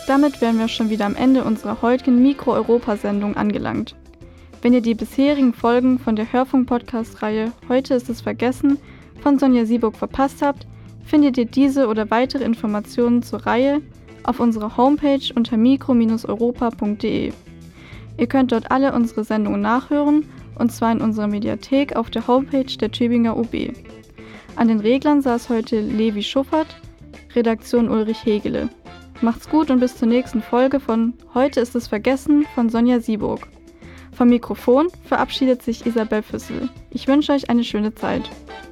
Damit wären wir schon wieder am Ende unserer heutigen Mikro-Europa-Sendung angelangt. Wenn ihr die bisherigen Folgen von der Hörfunk-Podcast-Reihe Heute ist es vergessen von Sonja Siebold verpasst habt, findet ihr diese oder weitere Informationen zur Reihe auf unserer Homepage unter mikro-europa.de. Ihr könnt dort alle unsere Sendungen nachhören, und zwar in unserer Mediathek auf der Homepage der Tübinger UB. An den Reglern saß heute Levi Schuffert, Redaktion Ulrich Hegele. Macht's gut und bis zur nächsten Folge von Heute ist es vergessen von Sonja Siebold. Vom Mikrofon verabschiedet sich Isabel Füssel. Ich wünsche euch eine schöne Zeit.